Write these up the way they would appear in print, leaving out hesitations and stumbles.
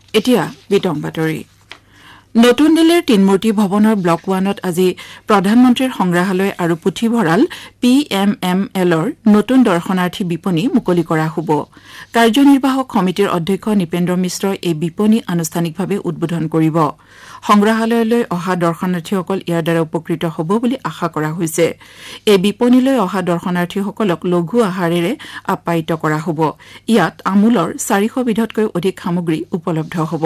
এতিয়া বিতং বাতৰি নতুন দিল্লীৰ তিনমূৰ্তি ভৱনৰ ব্লক 1ত আজি প্ৰধানমন্ত্ৰীৰ সংগ্ৰহালয় আৰু পুথিভঁৰাল PMMLৰ নতুন দৰ্শনাৰ্থী বিপণী মুকলি কৰা হ'ব কাৰ্যনিৰ্বাহক সমিতিৰ অধ্যক্ষ নিপেন্দ্ৰ মিশ্ৰই এই বিপণী আনুষ্ঠানিকভাৱে উদ্বোধন কৰিব সংগ্ৰহালয়লৈ অহা দৰ্শনাৰ্থীসকল ইয়াৰ দ্বাৰা উপকৃত হ'ব বুলি আশা কৰা হৈছে এই বিপণীলৈ অহা দৰ্শনাৰ্থীসকলক লঘু আহাৰেৰে আপ্যায়িত কৰা হ'ব ইয়াত আমূলৰ 400 বিধতকৈ অধিক সামগ্ৰী উপলব্ধ হ'ব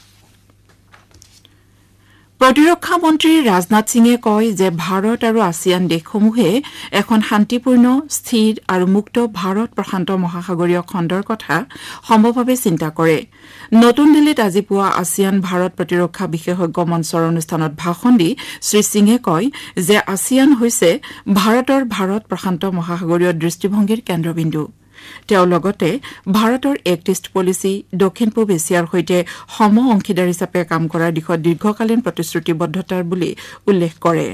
প্ৰতিৰক্ষা মন্ত্ৰী ৰাজনাথ সিঙে কয় যে ভাৰত আৰু আসিয়ান দেশসমূহে এখন শান্তিপূৰ্ণ স্থিৰ আৰু মুক্ত ভাৰত প্ৰশান্ত মহাসাগৰীয় খণ্ডৰ কথা সম্ভৱভাৱে চিন্তা কৰে নতুন দিল্লীত আজি পুৱা আসিয়ান ভাৰত প্ৰতিৰক্ষা বিশেষজ্ঞ মঞ্চৰ অনুষ্ঠানত ভাষণ দি শ্ৰী সিঙে কয় যে আসিয়ান হৈছে ভাৰতৰ ভাৰত প্ৰশান্ত মহাসাগৰীয় দৃষ্টিভংগীৰ কেন্দ্ৰবিন্দু তেওঁ লগতে ভাৰতৰ এক্ট ইষ্ট পলিচি দক্ষিণ পূব এছিয়াৰ সৈতে সম অংশীদাৰ হিচাপে কাম কৰাৰ দিশত দীৰ্ঘকালীন প্ৰতিশ্ৰুতিবদ্ধতাৰ বুলি উল্লেখ কৰে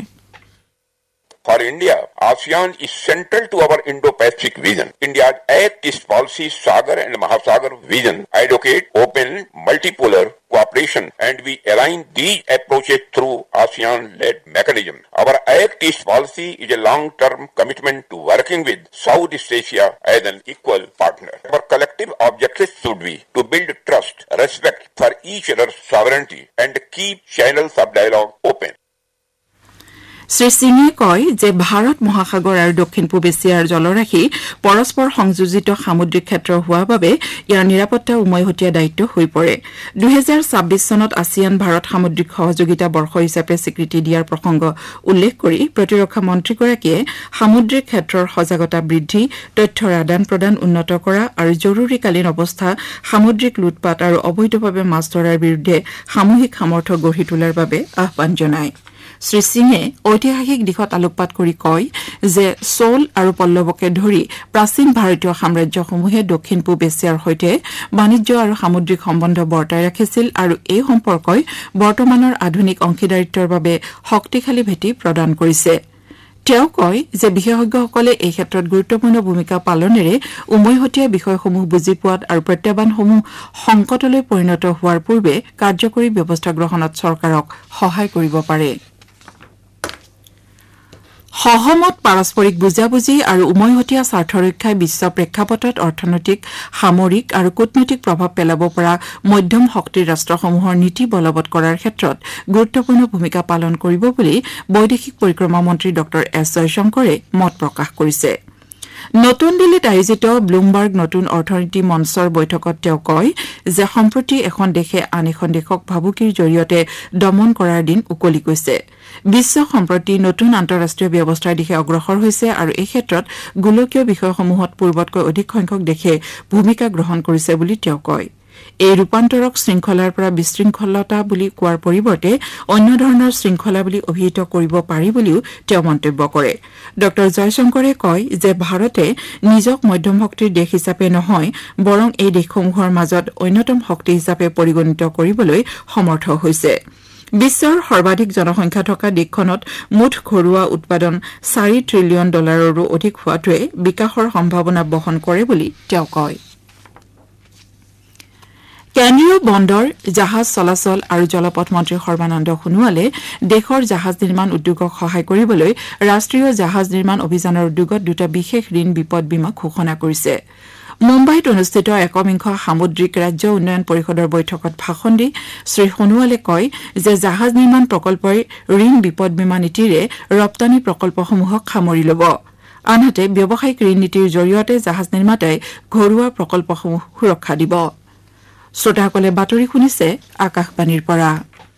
For India, ASEAN is central to our Indo-Pacific vision. India's Act East policy, Sagar and Mahasagar vision advocate open, multipolar cooperation, and we align these approaches through ASEAN-led mechanism. Our Act East policy is a long-term commitment to working with Southeast Asia as an equal partner. Our collective objectives should be to build trust, respect for each other's sovereignty, and keep channels of dialogue open. Shri সিঙে কয় যে ভাৰত মহাসাগৰ আৰু দক্ষিণ পূব এছিয়াৰ জলৰাশি পৰস্পৰ সংযোজিত সামুদ্ৰিক ক্ষেত্ৰ হোৱাৰ বাবে ইয়াৰ নিৰাপত্তা উমৈহতীয়া দায়িত্ব হৈ পৰে 2026 চনত আসিয়ান ভাৰত সামুদ্ৰিক সহযোগিতা বৰ্ষ হিচাপে স্বীকৃতি দিয়াৰ প্ৰসংগ উল্লেখ কৰি প্ৰতিৰক্ষা মন্ত্ৰীগৰাকীয়ে সামুদ্ৰিক ক্ষেত্ৰৰ সজাগতা বৃদ্ধি তথ্যৰ আদান প্ৰদান উন্নত কৰা আৰু জৰুৰীকালীন অৱস্থা সামুদ্ৰিক লুটপাট আৰু অবৈধভাৱে মাছ ধৰাৰ বিৰুদ্ধে সামূহিক সামৰ্থ্য গঢ়ি তোলাৰ বাবে আহ্বান জনায় শ্ৰী সিঙে ঐতিহাসিক দিশত আলোকপাত কৰি কয় যে চোল আৰু পল্লৱকে ধৰি প্ৰাচীন ভাৰতীয় সাম্ৰাজ্যসমূহে দক্ষিণ পূব এছিয়াৰ সৈতে বাণিজ্য আৰু সামুদ্ৰিক সম্বন্ধ বৰ্তাই ৰাখিছিল আৰু এই সম্পৰ্কই বৰ্তমানৰ আধুনিক অংশীদাৰিত্বৰ বাবে শক্তিশালী ভেটি প্ৰদান কৰিছে তেওঁ কয় যে বিশেষজ্ঞসকলে এই ক্ষেত্ৰত গুৰুত্বপূৰ্ণ ভূমিকা পালনেৰে উমৈহতীয়া বিষয়সমূহ বুজি পোৱাত আৰু প্ৰত্যাহ্বানসমূহ সংকটলৈ পৰিণত হোৱাৰ পূৰ্বে কাৰ্যকৰী ব্যৱস্থা গ্ৰহণত চৰকাৰক সহায় কৰিব পাৰে সহমত পাৰস্পৰিক বুজাবুজি আৰু উমৈহতীয়া স্বাৰ্থৰক্ষাই বিশ্ব প্ৰেক্ষাপটত অৰ্থনৈতিক সামৰিক আৰু কূটনৈতিক প্ৰভাৱ পেলাব পৰা মধ্যম শক্তিৰ ৰাষ্ট্ৰসমূহৰ নীতি বলবৎ কৰাৰ ক্ষেত্ৰত গুৰুত্বপূৰ্ণ ভূমিকা পালন কৰিব বুলি বৈদেশিক পৰিক্ৰমা মন্ত্ৰী ড এছ জয়শংকৰে মত প্ৰকাশ কৰিছে নতুন দিল্লীত আয়োজিত ব্লুমবাৰ্গ নতুন অৰ্থনীতি মঞ্চৰ বৈঠকত তেওঁ কয় যে সম্প্ৰতি এখন দেশে আন এখন দেশক ভাবুকিৰ জৰিয়তে দমন কৰাৰ দিন উকলি গৈছে বিশ্ব সম্প্ৰতি নতুন আন্তঃৰাষ্ট্ৰীয় ব্যৱস্থাৰ দিশে অগ্ৰসৰ হৈছে আৰু এই ক্ষেত্ৰত গোলকীয় বিষয়সমূহত পূৰ্বতকৈ অধিক সংখ্যক দেশে ভূমিকা গ্ৰহণ কৰিছে বুলি তেওঁ কয় এই ৰূপান্তৰক শৃংখলাৰ পৰা বিশৃংখলতা বুলি কোৱাৰ পৰিৱৰ্তে অন্য ধৰণৰ শৃংখলা বুলি অভিহিত কৰিব পাৰি বুলিও তেওঁ মন্তব্য কৰে ড জয়শংকৰে কয় যে ভাৰতে নিজক মধ্যম শক্তিৰ দেশ হিচাপে নহয় বৰং এই দেশসমূহৰ মাজত অন্যতম শক্তি হিচাপে পৰিগণিত কৰিবলৈ সমৰ্থ হৈছে বিশ্বৰ সৰ্বাধিক জনসংখ্যা থকা দেশখনত মুঠ ঘৰুৱা উৎপাদন $4 ট্ৰিলিয়ন অধিক হোৱাটোৱে বিকাশৰ সম্ভাৱনা বহন কৰে বুলি তেওঁ কয় কেন্দ্ৰীয় বন্দৰ জাহাজ চলাচল আৰু জলপথ মন্ত্ৰী সৰ্বানন্দ সোণোৱালে দেশৰ জাহাজ নিৰ্মাণ উদ্যোগক সহায় কৰিবলৈ ৰাষ্ট্ৰীয় জাহাজ নিৰ্মাণ অভিযানৰ উদ্যোগত দুটা বিশেষ ঋণ বিপদ বীমা ঘোষণা কৰিছে মুম্বাইত অনুষ্ঠিত একবিংশ সামুদ্ৰিক ৰাজ্য উন্নয়ন পৰিষদৰ বৈঠকত ভাষণ দি শ্ৰী সোণোৱালে কয় যে জাহাজ নিৰ্মাণ প্ৰকল্পই ঋণ বিপদ বীমা নীতিৰে ৰপ্তানি প্ৰকল্পসমূহক সামৰি ল'ব আনহাতে ব্যৱসায়িক ঋণ নীতিৰ জৰিয়তে জাহাজ নিৰ্মাতাই ঘৰুৱা প্ৰকল্পসমূহ সুৰক্ষা দিব শ্ৰোতাসকলে বাতৰি শুনিছে আকাশবাণীৰ পৰা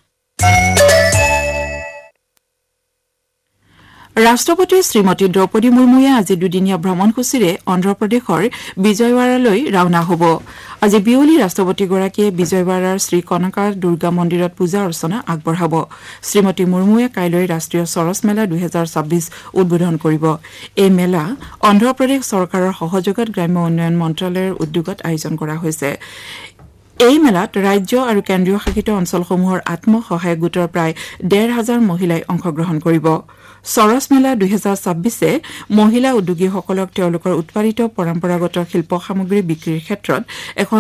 ৰাষ্ট্ৰপতি শ্ৰীমতী দ্ৰৌপদী মুৰ্মুৱে আজি দুদিনীয়া ভ্ৰমণসূচীৰে অন্ধ্ৰপ্ৰদেশৰ বিজয়ৱাড়ালৈ ৰাওনা হ'ব আজি বিয়লি ৰাষ্ট্ৰপতিগৰাকীয়ে বিজয়ৱাড়াৰ শ্ৰী কনকা দুৰ্গা মন্দিৰত পূজা অৰ্চনা আগবঢ়াব শ্ৰীমতী মুৰ্মুৱে কাইলৈ ৰাষ্ট্ৰীয় সৰস মেলা 2026 উদ্বোধন কৰিব এই মেলা অন্ধ্ৰপ্ৰদেশ চৰকাৰৰ সহযোগত গ্ৰাম্য উন্নয়ন মন্ত্ৰালয়ৰ উদ্যোগত আয়োজন কৰা হৈছে এই মেলাত ৰাজ্য আৰু কেন্দ্ৰীয় শাসিত অঞ্চলসমূহৰ আত্মসহায়ক গোটৰ প্ৰায় 1,500 মহিলাই অংশগ্ৰহণ কৰিব সৰস মেলা 2026 মহিলা উদ্যোগীসকলক তেওঁলোকৰ উৎপাদিত পৰম্পৰাগত শিল্প সামগ্ৰী বিক্ৰীৰ ক্ষেত্ৰত এখন